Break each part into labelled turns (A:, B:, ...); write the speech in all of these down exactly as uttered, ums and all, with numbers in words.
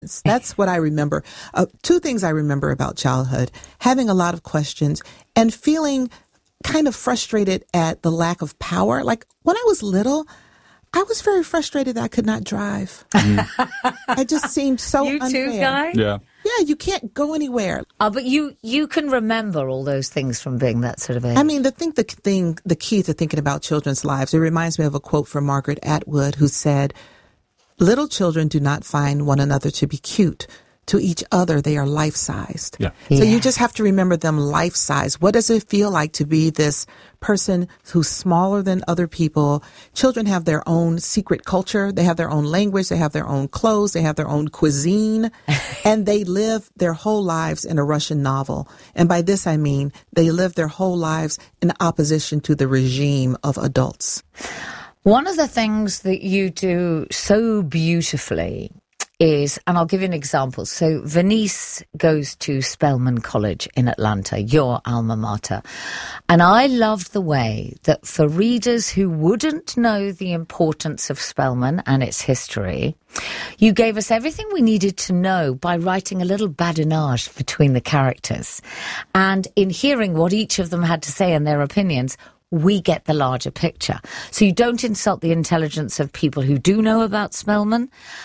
A: That's what I remember. Uh, two things I remember about childhood: having a lot of questions and feeling kind of frustrated at the lack of power. Like when I was little, I was very frustrated that I could not drive. Mm. It just seemed so
B: you
A: unfair.
B: You too, Guy?
C: Yeah.
A: Yeah, you can't go anywhere.
B: Oh, but you, you can remember all those things from being that sort of age.
A: I mean, the thing, the thing, the key to thinking about children's lives, it reminds me of a quote from Margaret Atwood, who said, "Little children do not find one another to be cute. To each other, they are life-sized."
C: Yeah.
A: So
B: yeah.
A: you just have to remember them life-sized. What does it feel like to be this person who's smaller than other people? Children have their own secret culture. They have their own language. They have their own clothes. They have their own cuisine. And they live their whole lives in a Russian novel. And by this, I mean they live their whole lives in opposition to the regime of adults.
B: One of the things that you do so beautifully is, and I'll give you an example. So Venice goes to Spelman College in Atlanta, your alma mater. And I loved the way that for readers who wouldn't know the importance of Spelman and its history, you gave us everything we needed to know by writing a little badinage between the characters. And in hearing what each of them had to say and their opinions, we get the larger picture. So you don't insult the intelligence of people who do know about Spelman.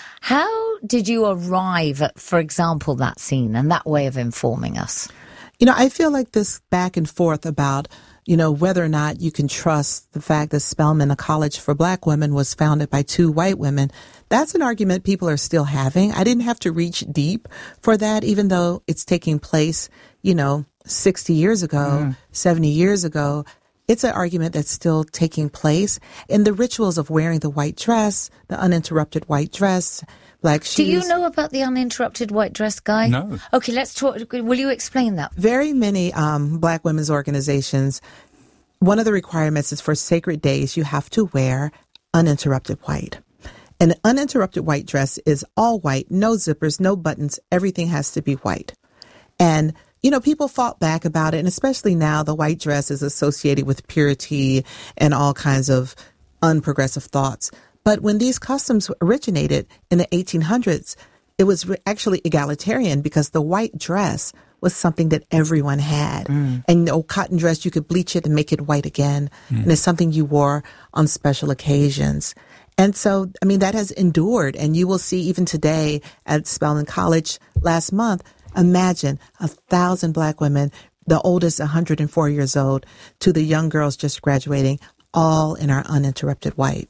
B: How did you arrive at, for example, that scene and that way of informing us?
A: You know, I feel like this back and forth about, you know, whether or not you can trust the fact that Spelman, a college for black women, was founded by two white women. That's an argument people are still having. I didn't have to reach deep for that, even though it's taking place, you know, sixty years ago, mm. seventy years ago. It's an argument that's still taking place. And the rituals of wearing the white dress, the uninterrupted white dress, black shoes.
B: Do you know about the uninterrupted white dress, Guy?
C: No.
B: Okay, let's talk. Will you explain that?
A: Very many um, black women's organizations, one of the requirements is for sacred days, you have to wear uninterrupted white. An uninterrupted white dress is all white, no zippers, no buttons. Everything has to be white. And you know, people fought back about it, and especially now the white dress is associated with purity and all kinds of unprogressive thoughts. But when these customs originated in the eighteen hundreds, it was re- actually egalitarian because the white dress was something that everyone had. Mm. And, you know, cotton dress, you could bleach it and make it white again. Mm. And it's something you wore on special occasions. And so, I mean, that has endured. And you will see even today at Spelman College last month, imagine a thousand black women, the oldest one hundred four years old, to the young girls just graduating, all in our uninterrupted white.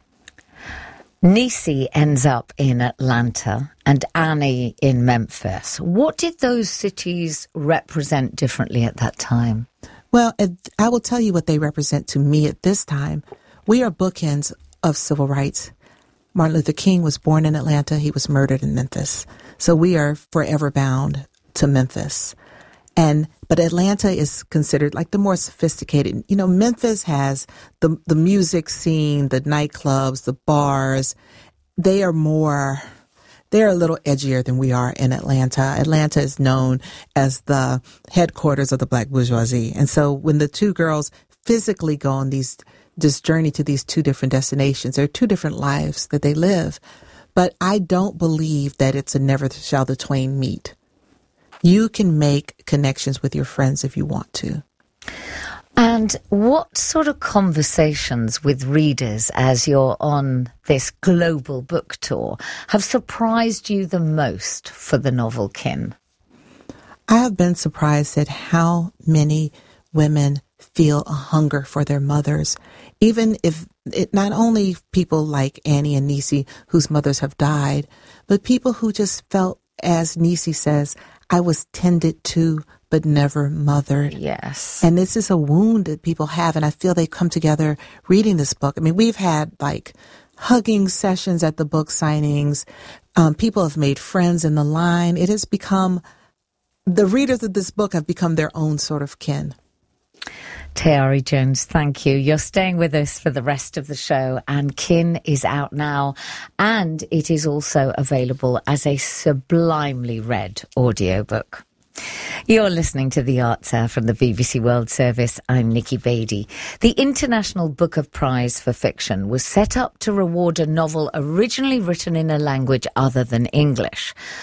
B: Niecy ends up in Atlanta and Annie in Memphis. What did those cities represent differently at that time?
A: Well, I will tell you what they represent to me at this time. We are bookends of civil rights. Martin Luther King was born in Atlanta. He was murdered in Memphis. So we are forever bound to Memphis. And but Atlanta is considered like the more sophisticated. You know, Memphis has the the music scene, the nightclubs, the bars. They are more, they're a little edgier than we are in Atlanta. Atlanta is known as the headquarters of the black bourgeoisie. And so when the two girls physically go on these this journey to these two different destinations, there are two different lives that they live. But I don't believe that it's a never shall the twain meet. You can make connections with your friends if you want to.
B: And what sort of conversations with readers as you're on this global book tour have surprised you the most for the novel, Kim?
A: I have been surprised at how many women feel a hunger for their mothers, even if it not only people like Annie and Niecy whose mothers have died, but people who just felt, as Niecy says, I was tended to but never mothered.
B: Yes.
A: And this is a wound that people have, and I feel they come together reading this book. I mean, we've had like hugging sessions at the book signings. Um, people have made friends in the line. It has become, the readers of this book have become their own sort of kin.
B: Tayari Jones, thank you. You're staying with us for the rest of the show, and Kin is out now, and it is also available as a sublimely read audiobook. You're listening to The Arts Hour from the B B C World Service. I'm Nikki Beattie. The International Booker Prize for Fiction was set up to reward a novel originally written in a language other than English.